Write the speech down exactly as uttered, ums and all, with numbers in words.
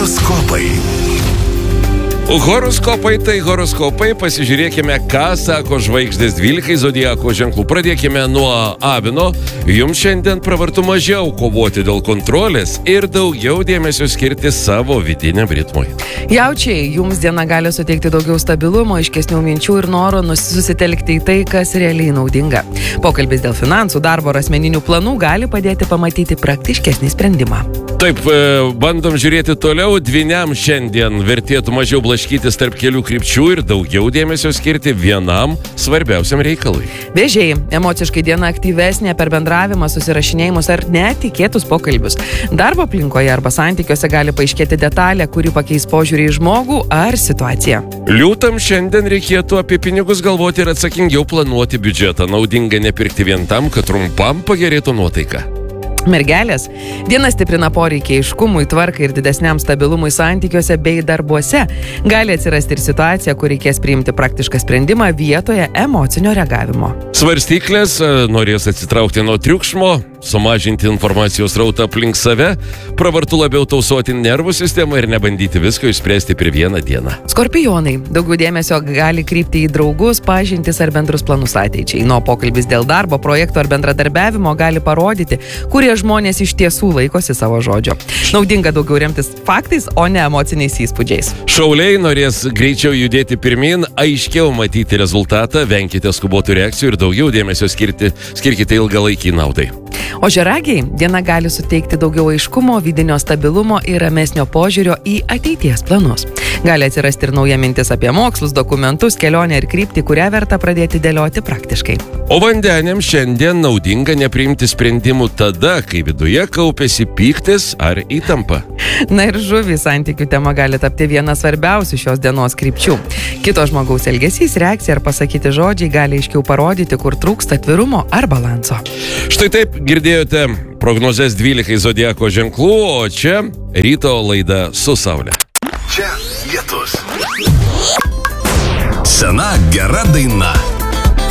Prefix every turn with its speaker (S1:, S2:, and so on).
S1: Horoskopai.
S2: Horoskopai tai horoskopai, pasižiūrėkime, ką sako žvaigždės dvylikai zodiako ženklų. Pradėkime nuo Avino. Jums šiandien pravartu mažiau kovoti dėl kontrolės ir daugiau dėmesio skirti savo vidiniam ritmui.
S3: Jaučiai, jums diena gali suteikti daugiau stabilumo, aiškesnių minčių ir noro susitelkti į tai, kas realiai naudinga. Pokalbis dėl finansų, darbo ar asmeninių planų gali padėti pamatyti praktiškesnį sprendimą.
S2: Taip, bandom žiūrėti toliau. Dvyniam šiandien vertėtų mažiau blaškytis tarp kelių krypčių ir daugiau dėmesio skirti vienam svarbiausiam reikalui.
S3: Vėžiai, emociškai diena aktyvesnė per bendravimą, susirašinėjimus ar netikėtus pokalbius. Darbo aplinkoje arba santykiuose gali paaiškėti detalė, kuri pakeis požiūrį į žmogų ar situaciją.
S2: Liūtam šiandien reikėtų apie pinigus galvoti ir atsakingiau planuoti biudžetą. Naudinga nepirkti vien tam, kad trumpam pagerėtų nuotaika.
S3: Mergelės, diena stiprina poreikį aiškumui, tvarkai ir didesniam stabilumui santykiuose bei darbuose. Gali atsirasti ir situacija, kur reikės priimti praktišką sprendimą vietoje emocinio reagavimo.
S2: Svarstyklės norės atsitraukti nuo triukšmo, sumažinti informacijos rautą aplink save, pravartu labiau tausoti nervų sistemą ir nebandyti visko išspręsti per vieną dieną.
S3: Skorpionai, daugiau dėmesio gali krypti į draugus, pažintis ar bendrus planus ateičiai. Nuo pokalbis dėl darbo, projektų ar bendradarbiavimo gali parodyti, kurie žmonės iš tiesų laikosi savo žodžio. Naudinga daugiau remtis faktais, o ne emociniais įspūdžiais.
S2: Šauliai norės greičiau judėti pirmin, aiškiau matyti rezultatą, venkite skubotų reakcijų ir daugiau dėmesio skirti, skirkite ilgalaikį naudai.
S3: Ožiaragiai, diena gali suteikti daugiau aiškumo, vidinio stabilumo ir ramesnio požiūrio į ateities planus. Gali atsirasti ir nauja mintis apie mokslus, dokumentus, kelionę ir kryptį, kurią verta pradėti dėlioti praktiškai.
S2: O vandeniams šiandien naudinga nepriimti sprendimų tada, kai viduje kaupiasi pyktis ar įtampa.
S3: Na ir žuvį, santykių tema gali tapti viena svarbiausių šios dienos krypčių. Kito žmogaus elgesys, reakcija ar pasakyti žodžiai gali aiškiau parodyti, kur trūksta atvirumo ar balanso.
S2: Štai taip girdėjote prognozes dvylikai zodiako ženklų, o čia ryto laida su Saule.
S1: Čia lietus. Sena gera daina.